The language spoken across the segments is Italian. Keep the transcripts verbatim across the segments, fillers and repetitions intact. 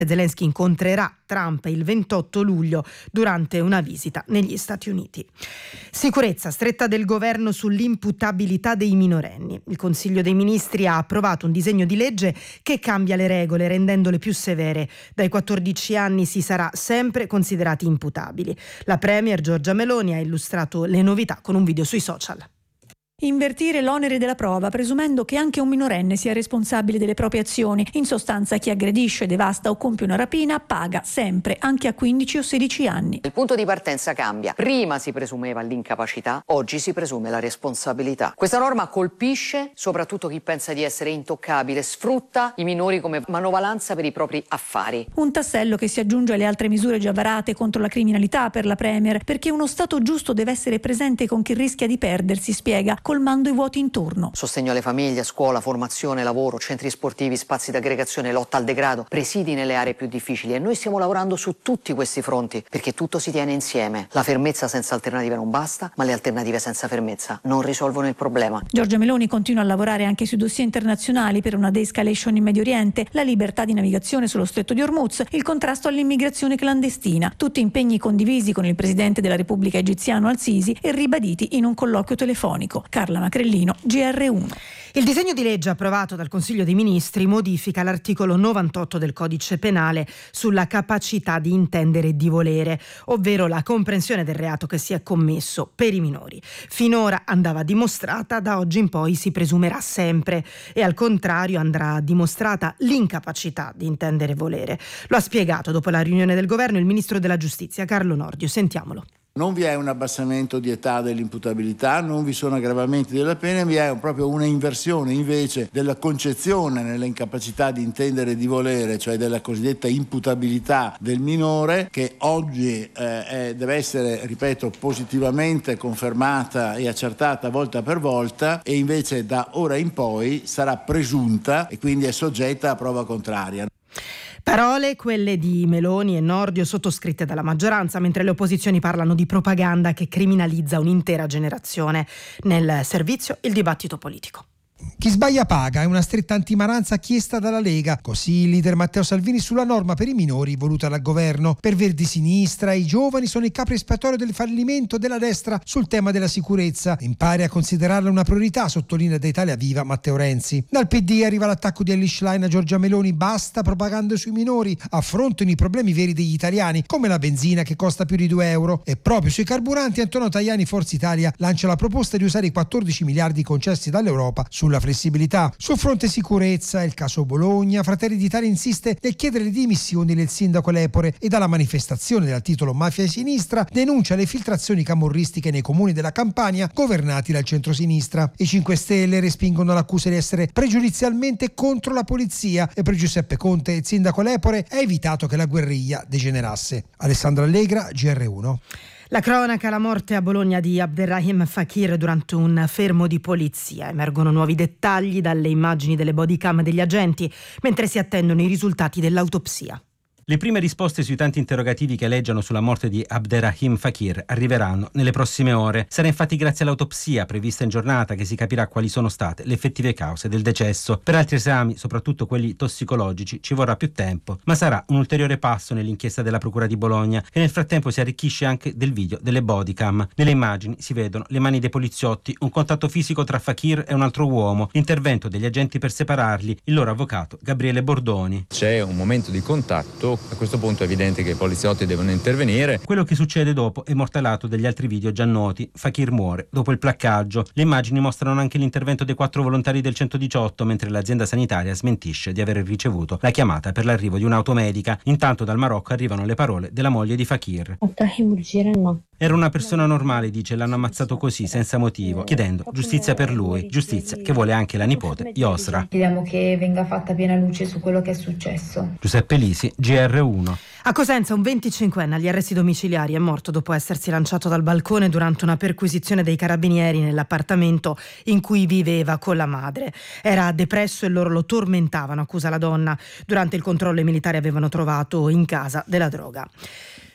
Zelensky incontrerà Trump il ventotto luglio durante una visita negli Stati Uniti. Sicurezza, stretta del governo sull'imputabilità dei minorenni. Il Consiglio dei Ministri ha approvato un disegno di legge che cambia le regole rendendole più severe. Dai quattordici anni si sarà sempre considerati imputabili. La Premier Giorgia Meloni ha illustrato le novità con un video sui social. Invertire l'onere della prova, presumendo che anche un minorenne sia responsabile delle proprie azioni. In sostanza, chi aggredisce, devasta o compie una rapina paga sempre, anche a quindici o sedici anni. Il punto di partenza cambia. Prima si presumeva l'incapacità, oggi si presume la responsabilità. Questa norma colpisce soprattutto chi pensa di essere intoccabile, sfrutta i minori come manovalanza per i propri affari. Un tassello che si aggiunge alle altre misure già varate contro la criminalità per la Premier, perché uno Stato giusto deve essere presente con chi rischia di perdersi, spiega, colmando i vuoti intorno. Sostegno alle famiglie, scuola, formazione, lavoro, centri sportivi, spazi d'aggregazione, lotta al degrado, presidi nelle aree più difficili, e noi stiamo lavorando su tutti questi fronti perché tutto si tiene insieme. La fermezza senza alternative non basta, ma le alternative senza fermezza non risolvono il problema. Giorgia Meloni continua a lavorare anche sui dossier internazionali per una de-escalation in Medio Oriente, la libertà di navigazione sullo stretto di Hormuz, il contrasto all'immigrazione clandestina, tutti impegni condivisi con il presidente della Repubblica egiziano Al-Sisi e ribaditi in un colloquio telefonico. Carla Macrellino, G R uno. Il disegno di legge approvato dal Consiglio dei Ministri modifica l'articolo novantotto del Codice Penale sulla capacità di intendere e di volere, ovvero la comprensione del reato che si è commesso per i minori. Finora andava dimostrata, da oggi in poi si presumerà sempre, e al contrario andrà dimostrata l'incapacità di intendere e volere. Lo ha spiegato dopo la riunione del governo il ministro della Giustizia Carlo Nordio. Sentiamolo. Non vi è un abbassamento di età dell'imputabilità, non vi sono aggravamenti della pena, vi è proprio una inversione invece della concezione nella incapacità di intendere e di volere, cioè della cosiddetta imputabilità del minore, che oggi eh, è, deve essere, ripeto, positivamente confermata e accertata volta per volta, e invece da ora in poi sarà presunta e quindi è soggetta a prova contraria. Parole, quelle di Meloni e Nordio, sottoscritte dalla maggioranza, mentre le opposizioni parlano di propaganda che criminalizza un'intera generazione. Nel servizio il dibattito politico. Chi sbaglia paga è una stretta antimaranza chiesta dalla Lega, così il leader Matteo Salvini sulla norma per i minori voluta dal governo. Per Verdi Sinistra i giovani sono il capro espiatorio del fallimento della destra sul tema della sicurezza. Impari a considerarla una priorità, sottolinea da Italia Viva Matteo Renzi. Dal P D arriva l'attacco di Elly Schlein a Giorgia Meloni: basta propaganda sui minori, affrontano i problemi veri degli italiani, come la benzina che costa più di due euro. E proprio sui carburanti Antonio Tajani, Forza Italia, lancia la proposta di usare i quattordici miliardi concessi dall'Europa sulla flessibilità. Sul fronte sicurezza, il caso Bologna, Fratelli d'Italia insiste nel chiedere le dimissioni del sindaco Lepore, e dalla manifestazione dal titolo Mafia e Sinistra denuncia le filtrazioni camorristiche nei comuni della Campania governati dal centrosinistra. I cinque Stelle respingono l'accusa di essere pregiudizialmente contro la polizia, e per Giuseppe Conte il sindaco Lepore ha evitato che la guerriglia degenerasse. Alessandro Allegra, G R uno. La cronaca, la morte a Bologna di Abderrahim Fakir durante un fermo di polizia. Emergono nuovi dettagli dalle immagini delle bodycam degli agenti, mentre si attendono i risultati dell'autopsia. Le prime risposte sui tanti interrogativi che aleggiano sulla morte di Abderrahim Fakir arriveranno nelle prossime ore. Sarà infatti grazie all'autopsia prevista in giornata che si capirà quali sono state le effettive cause del decesso. Per altri esami, soprattutto quelli tossicologici, ci vorrà più tempo, ma sarà un ulteriore passo nell'inchiesta della Procura di Bologna, e nel frattempo si arricchisce anche del video delle bodycam. Nelle immagini si vedono le mani dei poliziotti, un contatto fisico tra Fakir e un altro uomo, l'intervento degli agenti per separarli, il loro avvocato Gabriele Bordoni. C'è un momento di contatto. A questo punto è evidente che i poliziotti devono intervenire. Quello che succede dopo è mortalato dagli altri video già noti. Fakir muore dopo il placcaggio. Le immagini mostrano anche l'intervento dei quattro volontari del centodiciotto, mentre l'azienda sanitaria smentisce di aver ricevuto la chiamata per l'arrivo di un'automedica. Intanto dal Marocco arrivano le parole della moglie di Fakir. Era una persona normale, dice, l'hanno ammazzato così, senza motivo, chiedendo giustizia per lui, giustizia che vuole anche la nipote Yosra. Chiediamo che venga fatta piena luce su quello che è successo. Giuseppe Lisi, G R uno. A Cosenza un venticinquenne agli arresti domiciliari è morto dopo essersi lanciato dal balcone durante una perquisizione dei carabinieri nell'appartamento in cui viveva con la madre. Era depresso e loro lo tormentavano, accusa la donna. Durante il controllo i militari avevano trovato in casa della droga.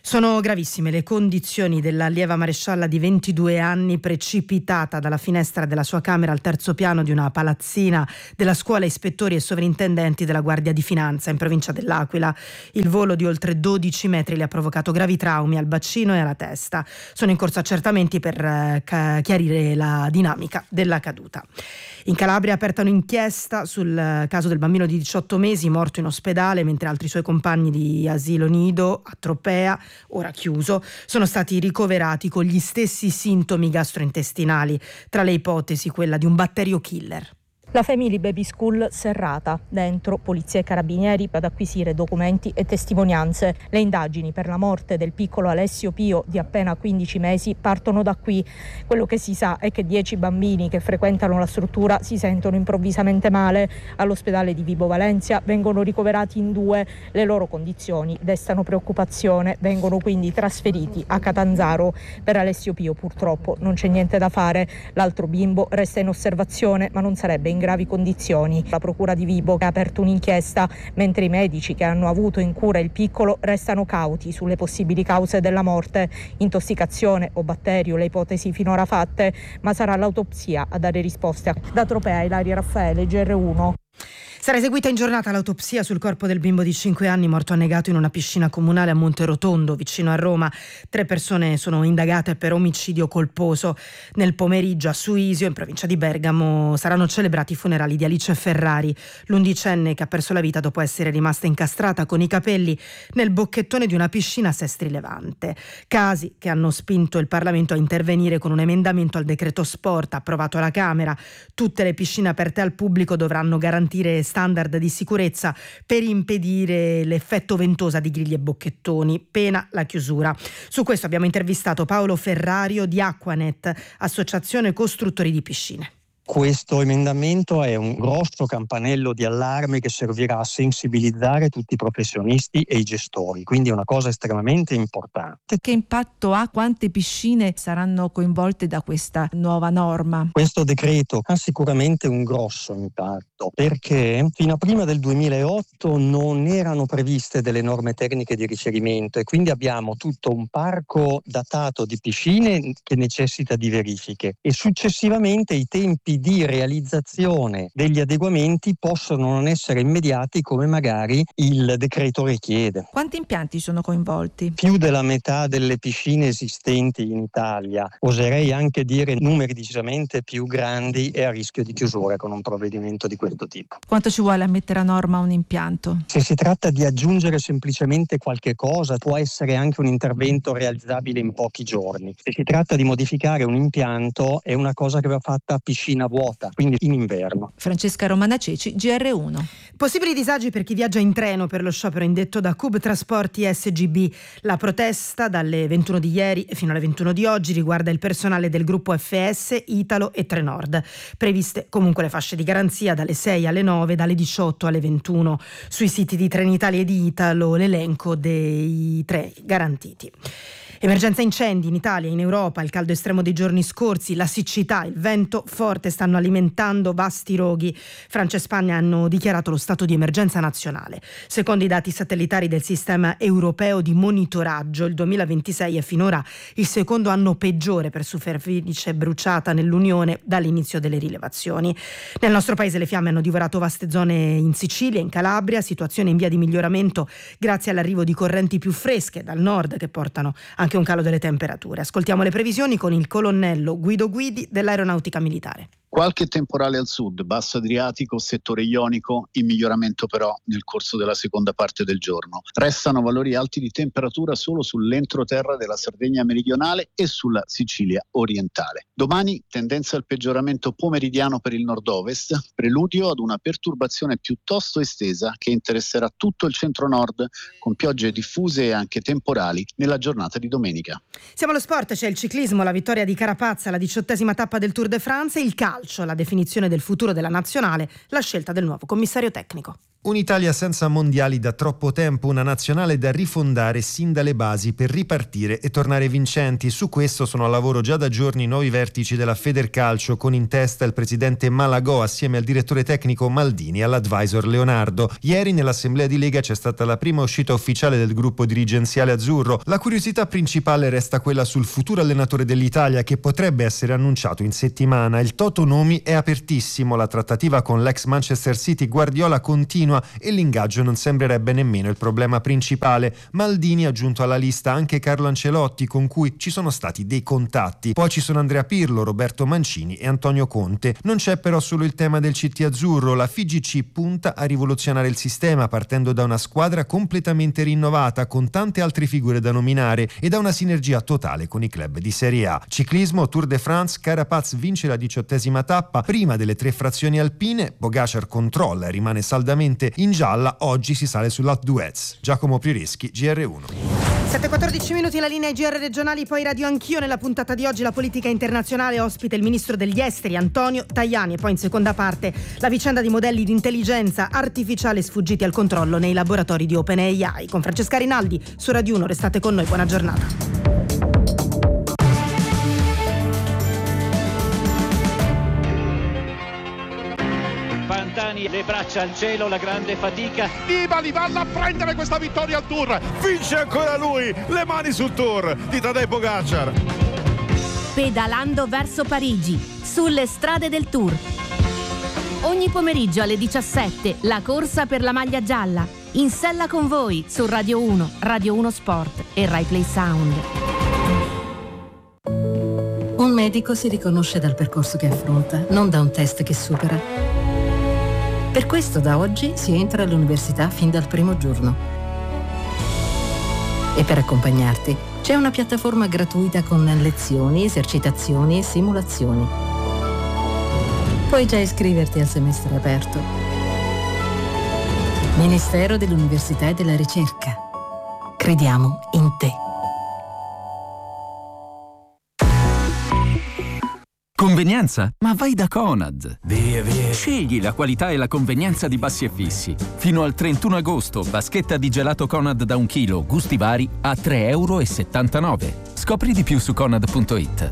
Sono gravissime le condizioni dell'allieva marescialla di ventidue anni precipitata dalla finestra della sua camera al terzo piano di una palazzina della scuola ispettori e sovrintendenti della Guardia di Finanza in provincia dell'Aquila. Il volo di oltre dodici metri le ha provocato gravi traumi al bacino e alla testa. Sono in corso accertamenti per eh, chiarire la dinamica della caduta. In Calabria è aperta un'inchiesta sul caso del bambino di diciotto mesi morto in ospedale mentre altri suoi compagni di asilo nido a Tropea, ora chiuso, sono stati ricoverati con gli stessi sintomi gastrointestinali, tra le ipotesi quella di un batterio killer. La Family Baby School serrata, dentro polizia e carabinieri ad acquisire documenti e testimonianze. Le indagini per la morte del piccolo Alessio Pio di appena quindici mesi partono da qui. Quello che si sa è che dieci bambini che frequentano la struttura si sentono improvvisamente male. All'ospedale di Vibo Valentia vengono ricoverati in due. Le loro condizioni destano preoccupazione, vengono quindi trasferiti a Catanzaro. Per Alessio Pio purtroppo non c'è niente da fare. L'altro bimbo resta in osservazione ma non sarebbe in gravi condizioni. La procura di Vibo ha aperto un'inchiesta, mentre i medici che hanno avuto in cura il piccolo restano cauti sulle possibili cause della morte. Intossicazione o batterio, le ipotesi finora fatte, ma sarà l'autopsia a dare risposte. Da Tropea, Ilaria Raffaele, G R uno. Sarà eseguita in giornata l'autopsia sul corpo del bimbo di cinque anni morto annegato in una piscina comunale a Monterotondo, vicino a Roma. Tre persone sono indagate per omicidio colposo. Nel pomeriggio a Suisio, in provincia di Bergamo, saranno celebrati i funerali di Alice Ferrari, l'undicenne che ha perso la vita dopo essere rimasta incastrata con i capelli nel bocchettone di una piscina a Sestri Levante. Casi che hanno spinto il Parlamento a intervenire con un emendamento al decreto sport approvato alla Camera. Tutte le piscine aperte al pubblico dovranno garantire standard di sicurezza per impedire l'effetto ventosa di griglie e bocchettoni, pena la chiusura. Su questo abbiamo intervistato Paolo Ferrario di Aquanet, associazione costruttori di piscine. Questo emendamento è un grosso campanello di allarme che servirà a sensibilizzare tutti i professionisti e i gestori, quindi è una cosa estremamente importante. Che impatto ha? Quante piscine saranno coinvolte da questa nuova norma? Questo decreto ha sicuramente un grosso impatto, perché fino a prima del duemilaotto non erano previste delle norme tecniche di riferimento e quindi abbiamo tutto un parco datato di piscine che necessita di verifiche e successivamente i tempi di realizzazione degli adeguamenti possono non essere immediati come magari il decreto richiede. Quanti impianti sono coinvolti? Più della metà delle piscine esistenti in Italia, oserei anche dire numeri decisamente più grandi e a rischio di chiusura con un provvedimento di questo tipo. Quanto ci vuole a mettere a norma un impianto? Se si tratta di aggiungere semplicemente qualche cosa, può essere anche un intervento realizzabile in pochi giorni. Se si tratta di modificare un impianto, è una cosa che va fatta a piscina vuota, quindi in inverno. Francesca Romana Ceci, G R uno. Possibili disagi per chi viaggia in treno per lo sciopero indetto da Cub Trasporti S G B. La protesta dalle ventuno di ieri fino alle ventuno di oggi riguarda il personale del gruppo F S, Italo e Trenord. Previste comunque le fasce di garanzia dalle sei alle nove, dalle diciotto alle ventuno. Sui siti di Trenitalia e di Italo l'elenco dei tre garantiti. Emergenza incendi in Italia e in Europa, il caldo estremo dei giorni scorsi, la siccità, il vento forte stanno alimentando vasti roghi. Francia e Spagna hanno dichiarato lo stato di emergenza nazionale. Secondo i dati satellitari del sistema europeo di monitoraggio, il duemilaventisei è finora il secondo anno peggiore per superficie bruciata nell'Unione dall'inizio delle rilevazioni. Nel nostro paese le fiamme hanno divorato vaste zone in Sicilia, in Calabria, situazione in via di miglioramento grazie all'arrivo di correnti più fresche dal nord che portano a anche un calo delle temperature. Ascoltiamo le previsioni con il colonnello Guido Guidi dell'Aeronautica Militare. Qualche temporale al sud, basso Adriatico, settore ionico, in miglioramento però nel corso della seconda parte del giorno. Restano valori alti di temperatura solo sull'entroterra della Sardegna meridionale e sulla Sicilia orientale. Domani tendenza al peggioramento pomeridiano per il nord-ovest, preludio ad una perturbazione piuttosto estesa che interesserà tutto il centro-nord con piogge diffuse e anche temporali nella giornata di domenica. Siamo allo sport, c'è il ciclismo, la vittoria di Carapazza, la diciottesima tappa del Tour de France e il calcio, la definizione del futuro della nazionale, la scelta del nuovo commissario tecnico. Un'Italia senza mondiali da troppo tempo, una nazionale da rifondare sin dalle basi per ripartire e tornare vincenti. Su questo sono a lavoro già da giorni i nuovi vertici della Federcalcio, con in testa il presidente Malagò assieme al direttore tecnico Maldini e all'advisor Leonardo. Ieri nell'assemblea di Lega c'è stata la prima uscita ufficiale del gruppo dirigenziale azzurro. La curiosità principale resta quella sul futuro allenatore dell'Italia, che potrebbe essere annunciato in settimana. Il toto nomi è apertissimo, la trattativa con l'ex Manchester City Guardiola continua e l'ingaggio non sembrerebbe nemmeno il problema principale. Maldini ha aggiunto alla lista anche Carlo Ancelotti, con cui ci sono stati dei contatti. Poi ci sono Andrea Pirlo, Roberto Mancini e Antonio Conte. Non c'è però solo il tema del C T azzurro. La F I G C punta a rivoluzionare il sistema partendo da una squadra completamente rinnovata, con tante altre figure da nominare e da una sinergia totale con i club di Serie A. Ciclismo, Tour de France, Carapaz vince la diciottesima tappa prima delle tre frazioni alpine. Pogacar controlla e rimane saldamente in gialla. Oggi si sale sull'Alpe d'Huez. Giacomo Prioreschi, G R uno. sette e quattordici minuti, la linea ai G R regionali, poi Radio Anch'io. Nella puntata di oggi la politica internazionale, ospite il ministro degli esteri Antonio Tajani, e poi in seconda parte la vicenda di modelli di intelligenza artificiale sfuggiti al controllo nei laboratori di OpenAI. Con Francesca Rinaldi su Radio uno, restate con noi, buona giornata. Pantani, le braccia al cielo, la grande fatica. Nibali vanno a prendere questa vittoria al Tour. Vince ancora lui, le mani sul Tour di Tadej Pogacar. Pedalando verso Parigi, sulle strade del Tour. Ogni pomeriggio alle diciassette, la corsa per la maglia gialla. In sella con voi su Radio uno, Radio uno Sport e Rai Play Sound. Un medico si riconosce dal percorso che affronta, non da un test che supera. Per questo da oggi si entra all'università fin dal primo giorno. E per accompagnarti c'è una piattaforma gratuita con lezioni, esercitazioni e simulazioni. Puoi già iscriverti al semestre aperto. Ministero dell'Università e della Ricerca. Crediamo in te. Convenienza? Ma vai da Conad! Via, via. Scegli la qualità e la convenienza di Bassi e Fissi. Fino al trentuno agosto, vaschetta di gelato Conad da un chilo, gusti vari, a tre e settantanove euro. Scopri di più su conad punto it.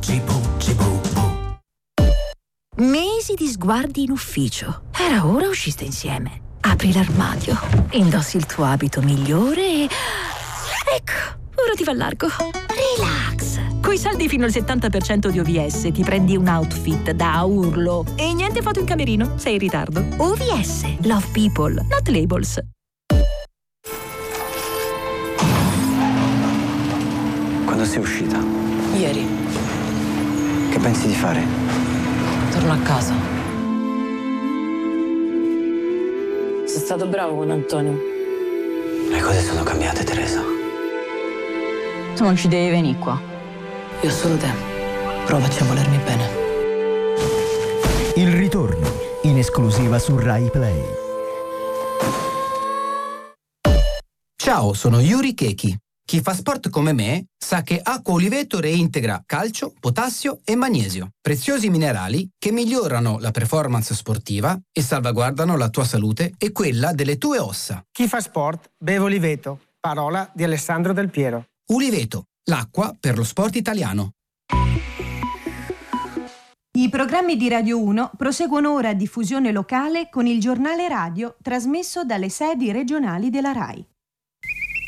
Mesi di sguardi in ufficio. Era ora usciste insieme. Apri l'armadio, indossi il tuo abito migliore e... ecco, ora ti va largo. Relax! Coi saldi fino al settanta per cento di O V S ti prendi un outfit da urlo. E niente foto in camerino, sei in ritardo. O V S, love people, not labels. Quando sei uscita? Ieri. Che pensi di fare? Torno a casa. Sei stato bravo con Antonio. Le cose sono cambiate, Teresa. Tu non ci devi venire qua. Io ho solo te. Provaci a volermi bene. Il ritorno, in esclusiva su Rai Play. Ciao, sono Yuri Keki. Chi fa sport come me sa che acqua Oliveto reintegra calcio, potassio e magnesio, preziosi minerali che migliorano la performance sportiva e salvaguardano la tua salute e quella delle tue ossa. Chi fa sport beve Oliveto, parola di Alessandro Del Piero. Oliveto, l'acqua per lo sport italiano. I programmi di Radio uno proseguono ora a diffusione locale con il giornale radio trasmesso dalle sedi regionali della Rai.